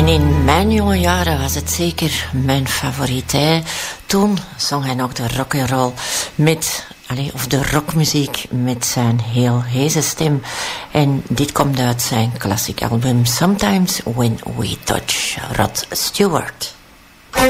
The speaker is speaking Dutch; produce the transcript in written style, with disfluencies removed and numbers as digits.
En in mijn jonge jaren was het zeker mijn favoriet. Hè. Toen zong hij nog de rock'n'roll of de rockmuziek met zijn heel heze stem. En dit komt uit zijn klassiek album Sometimes When We Touch, Rod Stewart.